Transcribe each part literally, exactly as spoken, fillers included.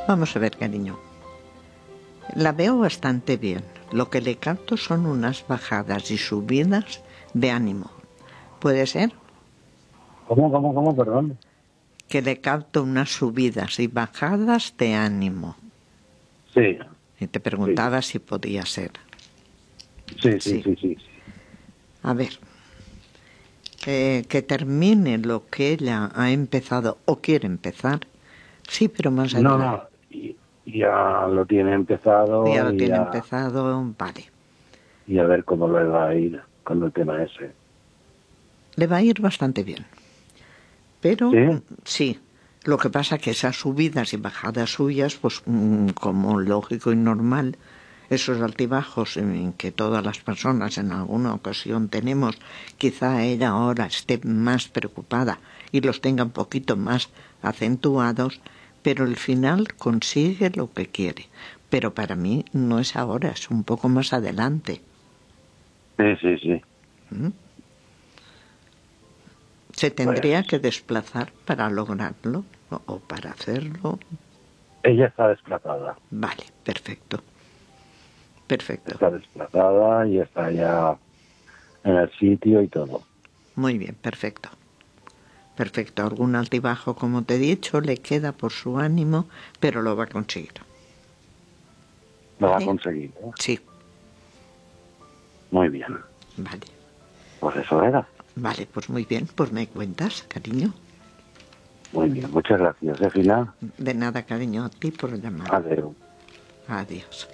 Vamos a ver, cariño. La veo bastante bien. Lo que le capto son unas bajadas y subidas de ánimo. ¿Puede ser? ¿Cómo, cómo, cómo, perdón? Que le capto unas subidas y bajadas de ánimo. Sí. Y te preguntaba sí. si podía ser. Sí, sí, sí, sí. sí. A ver, eh, que termine lo que ella ha empezado o quiere empezar. Sí, pero más adelante. No, no, y- ya lo tiene empezado. Ya lo y tiene ya, empezado, vale. Y a ver cómo le va a ir con el tema ese. Le va a ir bastante bien. Pero, ¿Sí? sí, lo que pasa que esas subidas y bajadas suyas, pues como lógico y normal, esos altibajos en que todas las personas en alguna ocasión tenemos, quizá ella ahora esté más preocupada y los tenga un poquito más acentuados, pero al final consigue lo que quiere. Pero para mí no es ahora, es un poco más adelante. Sí, sí, sí. ¿Mm? Se tendría pues... que desplazar para lograrlo o, o para hacerlo. Ella está desplazada. Vale, perfecto. Perfecto. Está desplazada y está ya en el sitio y todo. Muy bien, perfecto. Perfecto. Algún altibajo, como te he dicho, le queda por su ánimo, pero lo va a conseguir. Lo ¿Vale? va a conseguir, ¿eh? Sí. Muy bien. Vale. Pues eso era. Vale, pues muy bien. Pues me cuentas, cariño. Muy bien, muchas gracias, ¿eh, Fina? De nada, cariño, a ti por llamar. Adiós. Adiós.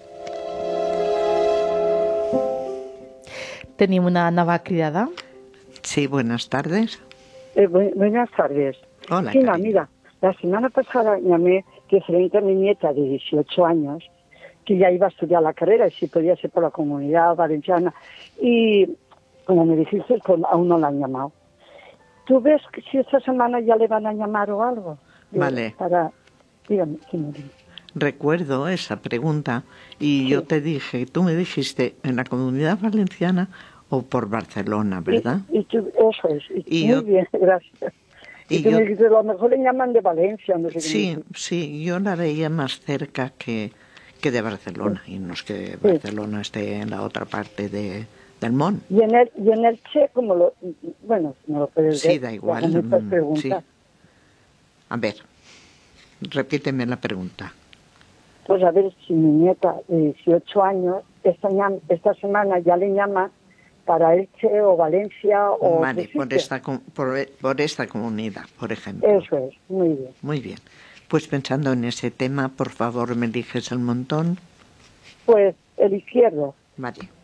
Tenim una nova cridada. Sí, buenas tardes. Eh, bu buenas tardes. Hola, Fina, cariño. mira, la semana pasada llamé referente a mi nieta de dieciocho años, que ya iba a estudiar la carrera y si podía ser por la Comunidad Valenciana. Y como me dijiste, pues aún no la han llamado. ¿Tú ves que si esta semana ya le van a llamar o algo? Vale. Para... Dígame, dígame. Recuerdo esa pregunta y sí. Yo te dije, tú me dijiste en la Comunidad Valenciana o por Barcelona, ¿verdad? Y, y tú, eso es, y, y muy yo, bien, gracias. Y, y tú yo, me dijiste, a lo mejor le llaman de Valencia, no sé sí, qué. Sí, yo la veía más cerca que, que de Barcelona, sí. Y no es que Barcelona sí. esté en la otra parte de, del Mont. Y en el, y en el Che, como lo, bueno, no lo puedes ver. Sí, da igual. Muchas preguntas. Sí. A ver, repíteme la pregunta. Pues a ver si mi nieta de dieciocho años, esta, esta semana ya le llama para Elche o Valencia o... Vale, por esta, por, por esta comunidad, por ejemplo. Eso es, muy bien. Muy bien. Pues pensando en ese tema, por favor, me eliges el montón. Pues el izquierdo. Vale.